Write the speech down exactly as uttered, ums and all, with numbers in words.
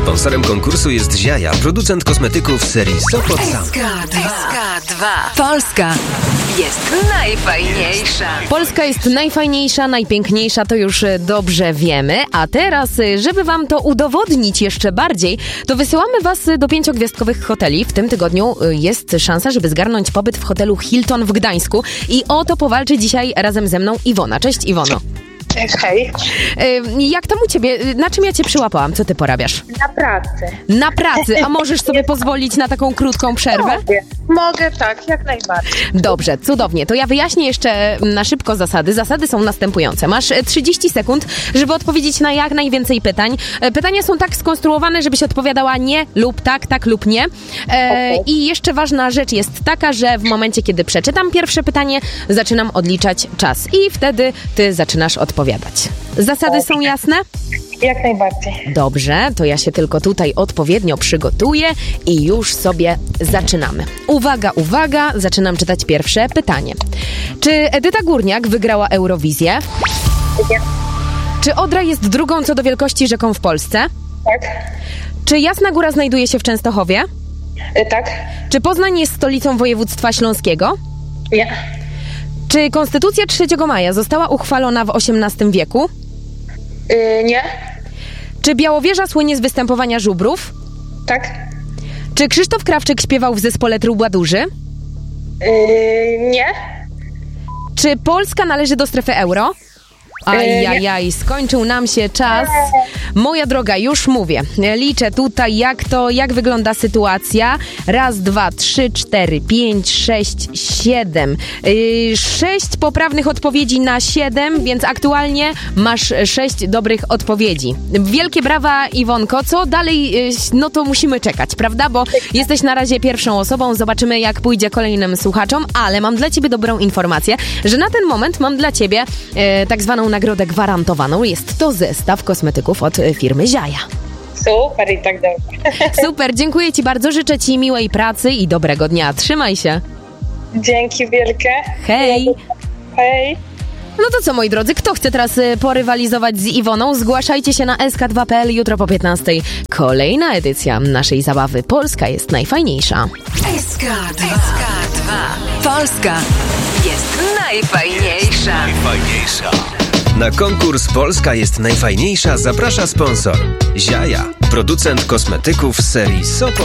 Sponsorem konkursu jest Ziaja, producent kosmetyków serii Sopot Sam. S K dwa. Polska jest najfajniejsza. Polska jest najfajniejsza, najpiękniejsza, to już dobrze wiemy. A teraz, żeby wam to udowodnić jeszcze bardziej, to wysyłamy was do pięciogwiazdkowych hoteli. W tym tygodniu jest szansa, żeby zgarnąć pobyt w hotelu Hilton w Gdańsku. I o to powalczy dzisiaj razem ze mną Iwona. Cześć, Iwono. Hej. Jak tam u ciebie? Na czym ja cię przyłapałam? Co ty porabiasz? Na pracy. Na pracy, a możesz sobie pozwolić na taką krótką przerwę? Mogę, Mogę tak, jak najbardziej. Dobrze, cudownie. To ja wyjaśnię jeszcze na szybko zasady. Zasady są następujące. Masz trzydzieści sekund, żeby odpowiedzieć na jak najwięcej pytań. Pytania są tak skonstruowane, żebyś odpowiadała nie lub tak, tak lub nie. E, Okay. I jeszcze ważna rzecz jest taka, że w momencie, kiedy przeczytam pierwsze pytanie, zaczynam odliczać czas. I wtedy ty zaczynasz odpowiadać. Zasady są jasne? Jak najbardziej. Dobrze, to ja się tylko tutaj odpowiednio przygotuję i już sobie zaczynamy. Uwaga, uwaga, zaczynam czytać pierwsze pytanie. Czy Edyta Górniak wygrała Eurowizję? Nie. Czy Odra jest drugą co do wielkości rzeką w Polsce? Tak. Czy Jasna Góra znajduje się w Częstochowie? Y, tak. Czy Poznań jest stolicą województwa śląskiego? Nie. Czy Konstytucja trzeciego maja została uchwalona w osiemnastym wieku? Y, nie. Czy Białowieża słynie z występowania żubrów? Tak. Czy Krzysztof Krawczyk śpiewał w zespole Trubadurzy? Y, nie. Czy Polska należy do strefy euro? Ajajaj, skończył nam się czas. Moja droga, już mówię. Liczę tutaj, jak to, jak wygląda sytuacja. Raz, dwa, trzy, cztery, pięć, sześć, siedem. Yy, sześć poprawnych odpowiedzi na siedem, więc aktualnie masz sześć dobrych odpowiedzi. Wielkie brawa, Iwonko. Co dalej? Yy, no to musimy czekać, prawda? Bo jesteś na razie pierwszą osobą. Zobaczymy, jak pójdzie kolejnym słuchaczom, ale mam dla ciebie dobrą informację, że na ten moment mam dla ciebie yy, tak zwaną nagrodę gwarantowaną. Jest to zestaw kosmetyków od firmy Ziaja. Super i tak dalej. Super, dziękuję ci bardzo, życzę ci miłej pracy i dobrego dnia. Trzymaj się. Dzięki wielkie. Hej. Hej. No to co, moi drodzy, kto chce teraz y, porywalizować z Iwoną? Zgłaszajcie się na S K dwa kropka P L jutro po piętnastej. Kolejna edycja naszej zabawy. Polska jest najfajniejsza. S K dwa. Polska jest najfajniejsza. Najfajniejsza. Na konkurs Polska jest najfajniejsza zaprasza sponsor Ziaja, producent kosmetyków serii Sopot.